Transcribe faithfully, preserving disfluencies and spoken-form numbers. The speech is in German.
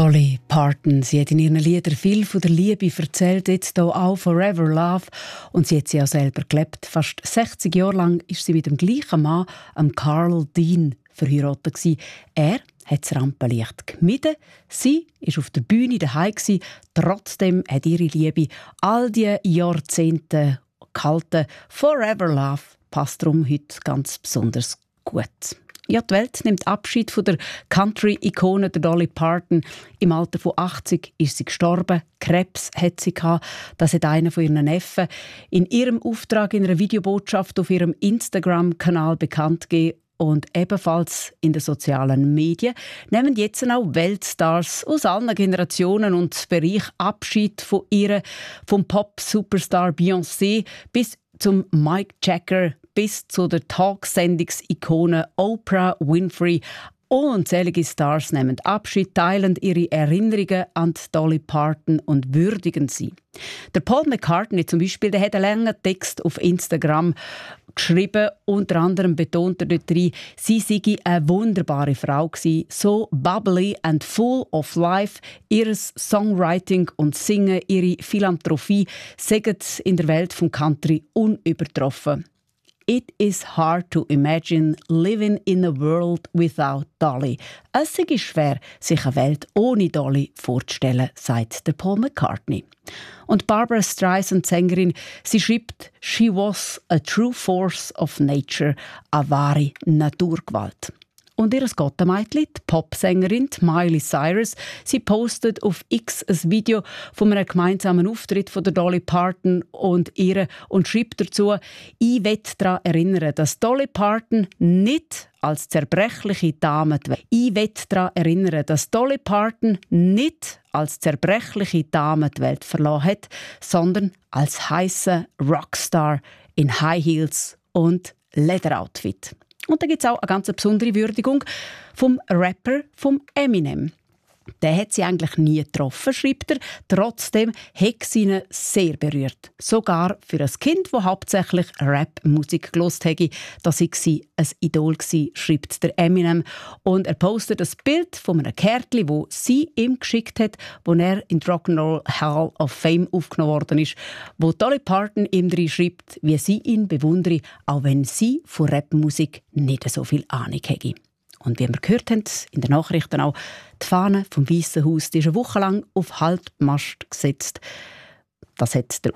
Dolly Parton, sie hat in ihren Liedern viel von der Liebe erzählt, jetzt hier auch «Forever Love». Und sie hat sie auch selber gelebt. Fast sechzig Jahre lang war sie mit dem gleichen Mann, am Carl Dean, verheiratet gewesen. Er hat das Rampenlicht gemieden. Sie war auf der Bühne daheim gewesen. Trotzdem hat ihre Liebe all die Jahrzehnte gehalten. «Forever Love» passt darum heute ganz besonders gut. Ja, die Welt nimmt Abschied von der Country-Ikone der Dolly Parton. Im Alter von achtzig ist sie gestorben. Krebs hat sie gehabt. Das hat einer von ihren Neffen in ihrem Auftrag in einer Videobotschaft auf ihrem Instagram-Kanal bekannt gegeben. Und ebenfalls in den sozialen Medien nehmen jetzt auch Weltstars aus allen Generationen und Bereichen Abschied von ihr, vom Pop-Superstar Beyoncé bis zum Mick Jagger, bis zu der Talksendungsikone Oprah Winfrey. Unzählige Stars nehmen Abschied, teilen ihre Erinnerungen an Dolly Parton und würdigen sie. Der Paul McCartney zum Beispiel, der hat einen langen Text auf Instagram geschrieben. Unter anderem betont er dort rein, sie sei eine wunderbare Frau gewesen, so bubbly and full of life. Ihr Songwriting und Singen, ihre Philanthropie sagen in der Welt vom Country unübertroffen. It is hard to imagine living in a world without Dolly. Es ist schwer, sich eine Welt ohne Dolly vorzustellen, sagt der Paul McCartney. Und Barbra Streisand, Sängerin, sie schreibt, «She was a true force of nature», eine wahre Naturgewalt. Und ihr Gottemeitli, die Popsängerin Miley Cyrus, sie postet auf X ein Video von einem gemeinsamen Auftritt von der Dolly Parton und ihr und schreibt dazu, «Ich will daran erinnern, dass Dolly Parton nicht als zerbrechliche Dame die Welt, ich will daran erinnern, dass Dolly Parton nicht als zerbrechliche Dame die Welt verloren hat, sondern als heiße Rockstar in High Heels und Lederoutfit.» Und da gibt es auch eine ganz besondere Würdigung vom Rapper vom Eminem. Der hat sie eigentlich nie getroffen, schreibt er. Trotzdem hat sie ihn sehr berührt. Sogar für ein Kind, das hauptsächlich Rap-Musik gehört hätte. Das war ein Idol, schreibt der Eminem. Und er postet ein Bild von einem Kärtchen, das sie ihm geschickt hat, wo er in die Rock'n'Roll Hall of Fame aufgenommen worden ist, wo Dolly Parton ihm drin schreibt, wie sie ihn bewundere, auch wenn sie von Rap-Musik nicht so viel Ahnung hätte. Und wie wir gehört haben, in den Nachrichten auch, die Fahne vom Weißen Haus, die ist eine Woche lang auf Halbmast gesetzt. Das hat der